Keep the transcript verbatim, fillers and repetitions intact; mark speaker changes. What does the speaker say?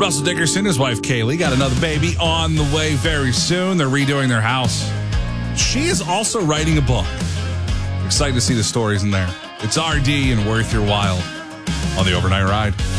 Speaker 1: Russell Dickerson, his wife Kaylee, got another baby on the way very soon. They're redoing their house. She is also writing a book. Excited to see the stories in there. It's R D and Worth Your While on the Overnight Ride.